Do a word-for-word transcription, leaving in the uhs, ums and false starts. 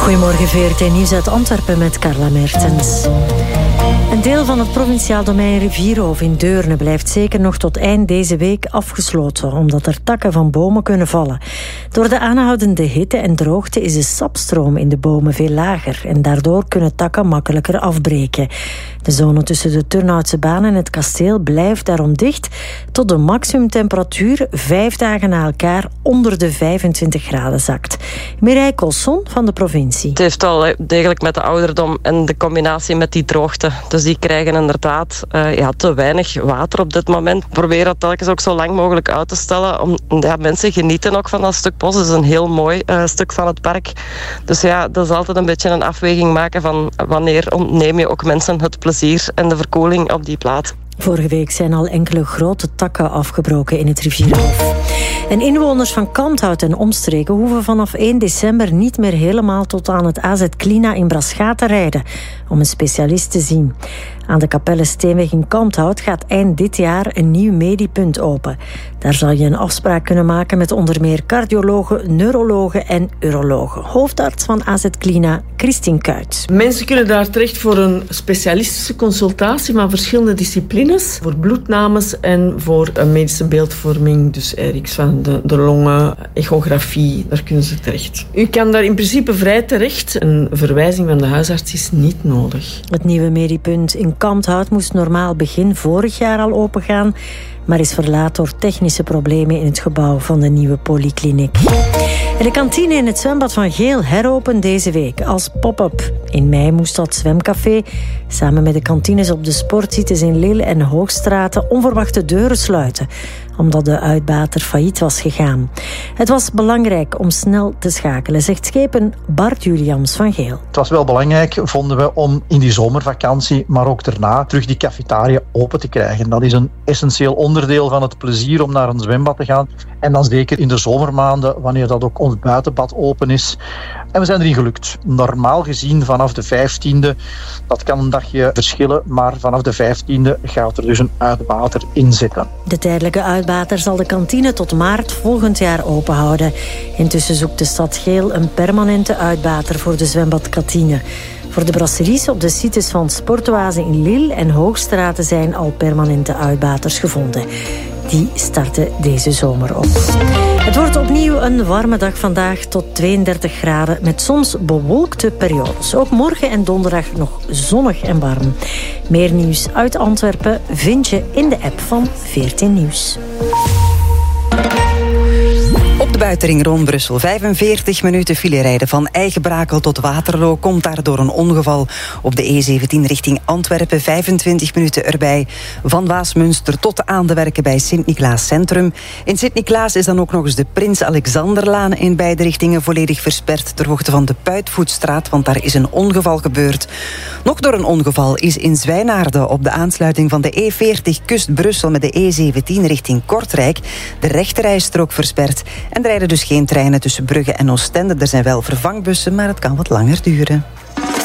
Goedemorgen, V R T Nieuws uit Antwerpen met Carla Mertens. Een deel van het provinciaal domein Rivierhof in Deurne blijft zeker nog tot eind deze week afgesloten, omdat er takken van bomen kunnen vallen. Door de aanhoudende hitte en droogte is de sapstroom in de bomen veel lager en daardoor kunnen takken makkelijker afbreken. De zone tussen de Turnhoutse baan en het kasteel blijft daarom dicht tot de maximumtemperatuur vijf dagen na elkaar onder de vijfentwintig graden zakt. Mireille Colson van de provincie. Het heeft al degelijk met de ouderdom en de combinatie met die droogte. Dus die krijgen inderdaad uh, ja, te weinig water op dit moment. Probeer dat telkens ook zo lang mogelijk uit te stellen. Om, ja, mensen genieten ook van dat stuk bos. Het is een heel mooi uh, stuk van het park. Dus ja, dat is altijd een beetje een afweging maken van wanneer ontneem je ook mensen het plezier en de verkoeling op die plaats. Vorige week zijn al enkele grote takken afgebroken in het Rivierhof. En inwoners van Kalmthout en omstreken hoeven vanaf één december niet meer helemaal tot aan het A Z Klina in Braschaat te rijden om een specialist te zien. Aan de Kapelle Steenweg in Kalmthout gaat eind dit jaar een nieuw mediepunt open. Daar zal je een afspraak kunnen maken met onder meer cardiologen, neurologen en urologen. Hoofdarts van A Z Klina, Christine Kuyt. Mensen kunnen daar terecht voor een specialistische consultatie van verschillende disciplines. Voor bloednames en voor een medische beeldvorming. Dus eigenlijk van de, de longen, echografie, daar kunnen ze terecht. U kan daar in principe vrij terecht. Een verwijzing van de huisarts is niet nodig. Het nieuwe mediepunt in Kalmthout moest normaal begin vorig jaar al opengaan, maar is verlaat door technische problemen in het gebouw van de nieuwe polykliniek. En de kantine in het zwembad van Geel heropent deze week als pop-up. In mei moest dat zwemcafé samen met de kantines op de sportsites in Lille en Hoogstraten onverwacht de deuren sluiten, omdat de uitbater failliet was gegaan. Het was belangrijk om snel te schakelen, zegt schepen Bart Juliams van Geel. Het was wel belangrijk, vonden we, om in die zomervakantie, maar ook daarna, terug die cafetaria open te krijgen. Dat is een essentieel onderdeel van het plezier om naar een zwembad te gaan. En dan zeker in de zomermaanden, wanneer dat ook ons buitenbad open is. En we zijn erin gelukt. Normaal gezien vanaf de vijftiende, dat kan een dagje verschillen, maar vanaf de vijftiende gaat er dus een uitbater in zitten. De tijdelijke uitbater zal de kantine tot maart volgend jaar openhouden. Intussen zoekt de stad Geel een permanente uitbater voor de zwembadkantine. Voor de brasseries op de sites van Sportoise in Lille en Hoogstraten zijn al permanente uitbaters gevonden. Die starten deze zomer op. Het wordt opnieuw een warme dag vandaag tot tweeëndertig graden met soms bewolkte periodes. Ook morgen en donderdag nog zonnig en warm. Meer nieuws uit Antwerpen vind je in de app van V R T Nieuws. Op de buitenring rond Brussel. vijfenveertig minuten file rijden van Eigenbrakel tot Waterloo. Komt daar door een ongeval op de E zeventien richting Antwerpen. vijfentwintig minuten erbij. Van Waasmunster tot aan de werken bij Sint-Niklaas Centrum. In Sint-Niklaas is dan ook nog eens de Prins Alexanderlaan in beide richtingen volledig versperd ter hoogte van de Puitvoetstraat, want daar is een ongeval gebeurd. Nog door een ongeval is in Zwijnaarden op de aansluiting van de E veertig Kust Brussel met de E zeventien richting Kortrijk de rechterrijstrook versperd. En er rijden dus geen treinen tussen Brugge en Oostende. Er zijn wel vervangbussen, maar het kan wat langer duren.